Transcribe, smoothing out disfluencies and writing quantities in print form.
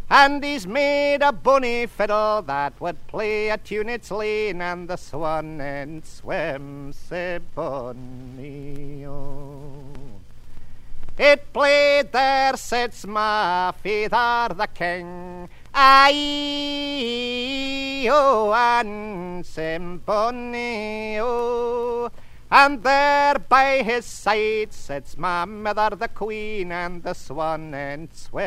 And he's made a bonny fiddle that would play a tune its lane, and the swan and swim sae bonny, oh. It played there sits my father the king, aye, oh, and sim bonny, oh. And there by his side sits my mother the queen, and the swan and swim.